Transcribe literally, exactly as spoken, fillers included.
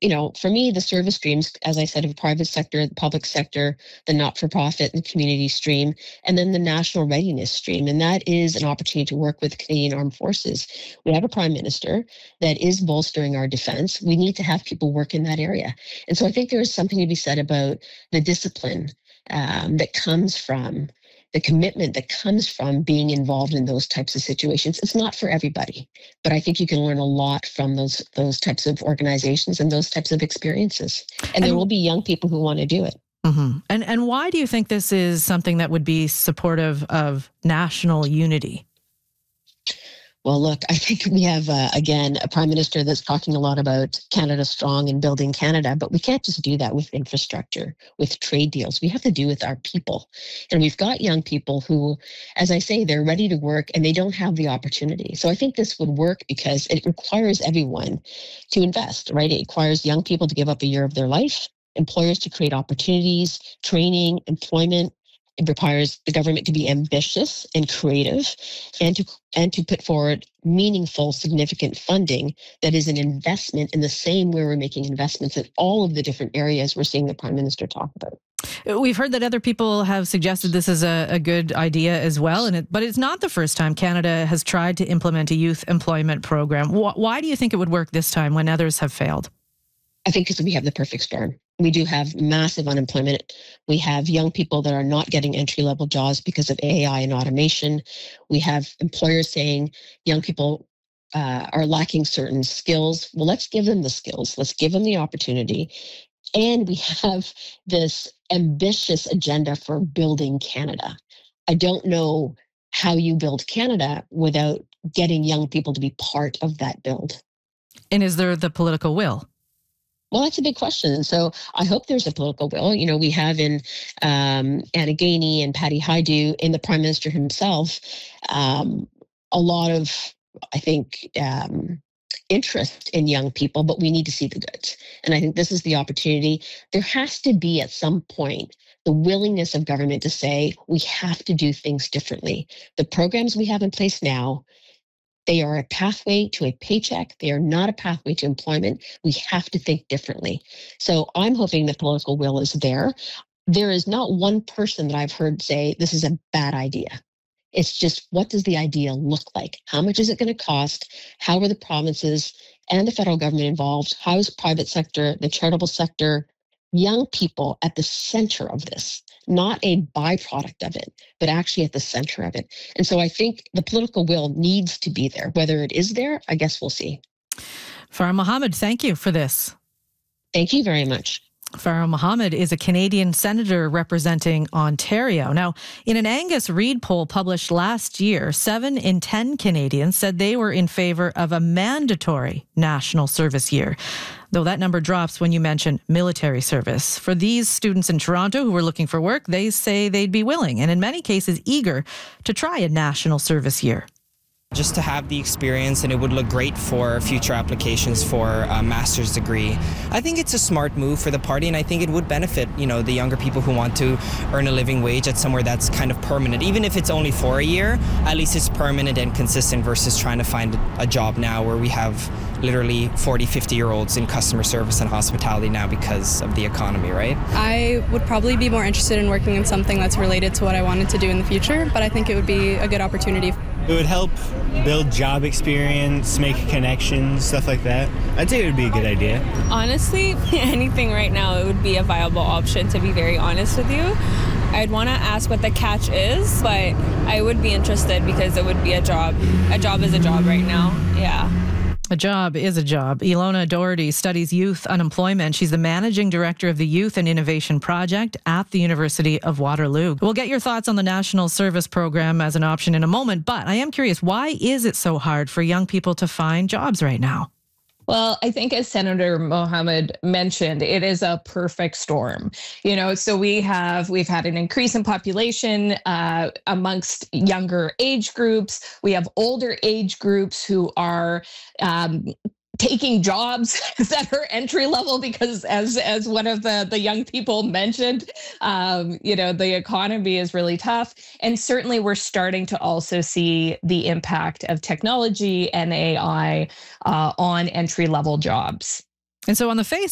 you know, for me, the service streams, as I said, of private sector, the public sector, the not-for-profit and community stream, and then the national readiness stream. And that is an opportunity to work with Canadian Armed Forces. We have a prime minister that is bolstering our defense. We need to have people work in that area. And so I think there is something to be said about the discipline um, that comes from the commitment that comes from being involved in those types of situations. It's not for everybody, but I think you can learn a lot from those those types of organizations and those types of experiences. And, and there will be young people who want to do it. Mm-hmm. And and why do you think this is something that would be supportive of national unity? Well, look, I think we have, uh, again, a prime minister that's talking a lot about Canada strong and building Canada, but we can't just do that with infrastructure, with trade deals. We have to do with our people. And we've got young people who, as I say, they're ready to work and they don't have the opportunity. So I think this would work because it requires everyone to invest, right? It requires young people to give up a year of their life, employers to create opportunities, training, employment. It requires the government to be ambitious and creative and to and to put forward meaningful, significant funding that is an investment in the same way we're making investments in all of the different areas we're seeing the Prime Minister talk about. We've heard that other people have suggested this is a, a good idea as well, and it, but it's not the first time Canada has tried to implement a youth employment program. Why, why do you think it would work this time when others have failed? I think because we have the perfect storm. We do have massive unemployment. We have young people that are not getting entry-level jobs because of A I and automation. We have employers saying young people uh, are lacking certain skills. Well, let's give them the skills. Let's give them the opportunity. And we have this ambitious agenda for building Canada. I don't know how you build Canada without getting young people to be part of that build. And is there the political will? Well, that's a big question. So I hope there's a political will. You know, we have in um, Anna Gainey and Patty Hajdu, in the Prime Minister himself, um, a lot of, I think, um, interest in young people, but we need to see the goods. And I think this is the opportunity. There has to be at some point the willingness of government to say, we have to do things differently. The programs we have in place now, they are a pathway to a paycheck. They are not a pathway to employment. We have to think differently. So I'm hoping the political will is there. There is not one person that I've heard say this is a bad idea. It's just, what does the idea look like? How much is it going to cost? How are the provinces and the federal government involved? How is private sector, the charitable sector, young people at the center of this? Not a byproduct of it, but actually at the center of it. And so I think the political will needs to be there. Whether it is there, I guess we'll see. Farah Mohammed, thank you for this. Thank you very much. Farah Mohammed is a Canadian senator representing Ontario. Now, in an Angus Reid poll published last year, seven in ten Canadians said they were in favor of a mandatory national service year, though that number drops when you mention military service. For these students in Toronto who were looking for work, they say they'd be willing, and in many cases eager, to try a national service year. Just to have the experience, and it would look great for future applications for a master's degree. I think it's a smart move for the party, and I think it would benefit, you know, the younger people who want to earn a living wage at somewhere that's kind of permanent. Even if it's only for a year, at least it's permanent and consistent versus trying to find a job now where we have literally forty, fifty year olds in customer service and hospitality now because of the economy, right? I would probably be more interested in working in something that's related to what I wanted to do in the future, but I think it would be a good opportunity. It would help build job experience, make connections, stuff like that. I'd say it would be a good idea. Honestly, anything right now, it would be a viable option, to be very honest with you. I'd want to ask what the catch is, but I would be interested because it would be a job. A job is a job right now, yeah. A job is a job. Ilona Doherty studies youth unemployment. She's the managing director of the Youth and Innovation Project at the University of Waterloo. We'll get your thoughts on the National Service Program as an option in a moment, but I am curious, why is it so hard for young people to find jobs right now? Well, I think as Senator Mohammed mentioned, it is a perfect storm. You know, so we have, we've had an increase in population uh, amongst younger age groups. We have older age groups who are um, taking jobs that are entry level because, as as one of the the young people mentioned, um, you know, the economy is really tough, and certainly we're starting to also see the impact of technology and A I uh, on entry level jobs. And so, on the face